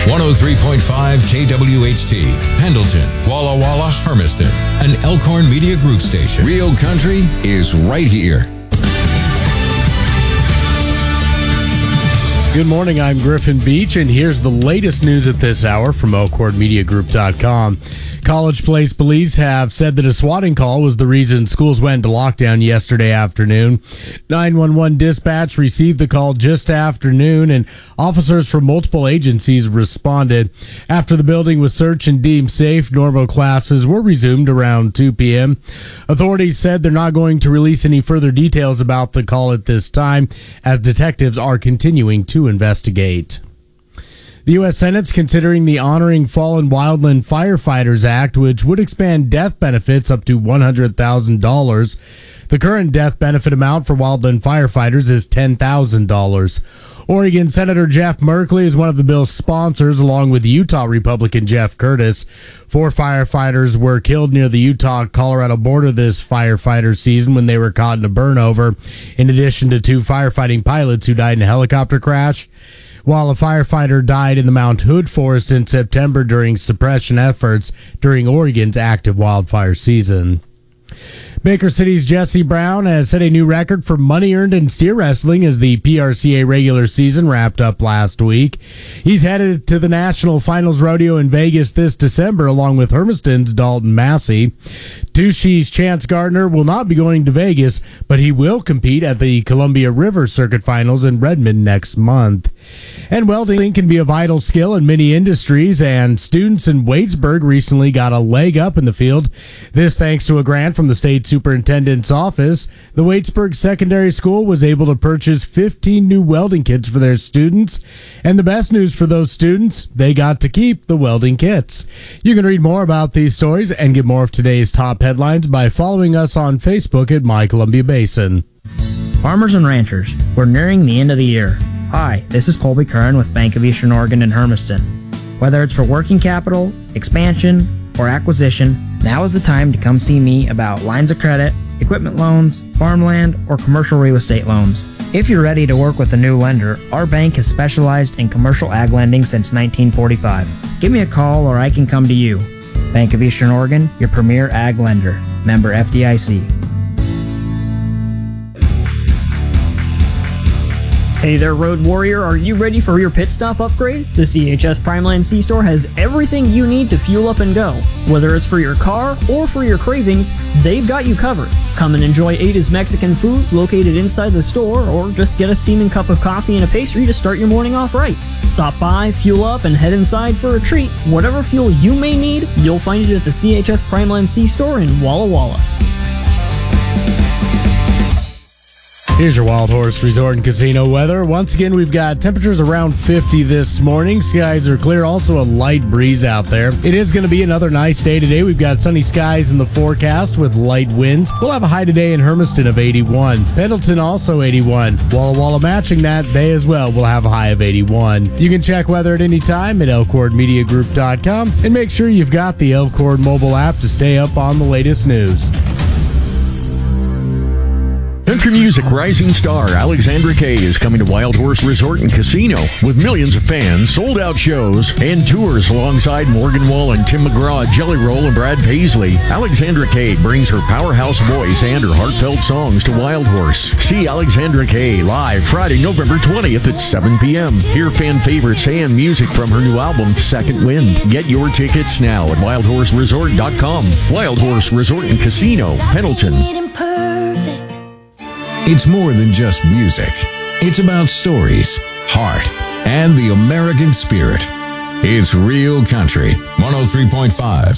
103.5 KWHT, Pendleton, Walla Walla, Hermiston, an Elkhorn Media Group station. Real country is right here. Good morning, I'm Griffin Beach, and here's the latest news at this hour from ElkhornMediaGroup.com. College Place police have said that a swatting call was the reason schools went into lockdown yesterday afternoon. 911 dispatch received the call just after noon, and officers from multiple agencies responded. After the building was searched and deemed safe, normal classes were resumed around 2 p.m. Authorities said they're not going to release any further details about the call at this time, as detectives are continuing to investigate. The U.S. Senate's considering the Honoring Fallen Wildland Firefighters Act, which would expand death benefits up to $100,000. The current death benefit amount for wildland firefighters is $10,000. Oregon Senator Jeff Merkley is one of the bill's sponsors, along with Utah Republican Jeff Curtis. 4 firefighters were killed near the Utah-Colorado border this firefighter season when they were caught in a burnover, in addition to 2 firefighting pilots who died in a helicopter crash, while a firefighter died in the Mount Hood Forest in September during suppression efforts during Oregon's active wildfire season. Baker City's Jesse Brown has set a new record for money earned in steer wrestling as the PRCA regular season wrapped up last week. He's headed to the National Finals Rodeo in Vegas this December along with Hermiston's Dalton Massey. Tushy's Chance Gardner will not be going to Vegas, but he will compete at the Columbia River Circuit Finals in Redmond next month. And welding can be a vital skill in many industries, and students in Wadesburg recently got a leg up in the field. This thanks to a grant from the state superintendent's office. The Wadesburg Secondary School was able to purchase 15 new welding kits for their students. And the best news for those students, they got to keep the welding kits. You can read more about these stories and get more of today's top headlines by following us on Facebook at My Columbia Basin. Farmers and ranchers, we're nearing the end of the year. Hi, this is Colby Curran with Bank of Eastern Oregon in Hermiston. Whether it's for working capital, expansion, or acquisition, now is the time to come see me about lines of credit, equipment loans, farmland, or commercial real estate loans. If you're ready to work with a new lender, our bank has specialized in commercial ag lending since 1945. Give me a call or I can come to you. Bank of Eastern Oregon, your premier ag lender. Member FDIC. Hey there, Road Warrior, are you ready for your pit stop upgrade? The CHS Primeland C-Store has everything you need to fuel up and go. Whether it's for your car or for your cravings, they've got you covered. Come and enjoy Ada's Mexican food located inside the store, or just get a steaming cup of coffee and a pastry to start your morning off right. Stop by, fuel up, and head inside for a treat. Whatever fuel you may need, you'll find it at the CHS Primeland C-Store in Walla Walla. Here's your Wild Horse Resort and Casino weather. Once again, we've got temperatures around 50 this morning. Skies are clear, also a light breeze out there. It is going to be another nice day today. We've got sunny skies in the forecast with light winds. We'll have a high today in Hermiston of 81. Pendleton also 81. Walla Walla matching that day as well. We'll have a high of 81. You can check weather at any time at ElkhornMediaGroup.com and make sure you've got the Elkhorn mobile app to stay up on the latest news. Country music rising star Alexandra Kay is coming to Wild Horse Resort and Casino with millions of fans, sold-out shows, and tours alongside Morgan Wallen, Tim McGraw, Jelly Roll, and Brad Paisley. Alexandra Kay brings her powerhouse voice and her heartfelt songs to Wild Horse. See Alexandra Kay live Friday, November 20th at 7 p.m. Hear fan favorites and music from her new album, Second Wind. Get your tickets now at wildhorseresort.com. Wild Horse Resort and Casino, Pendleton. It's more than just music. It's about stories, heart, and the American spirit. It's real country. 103.5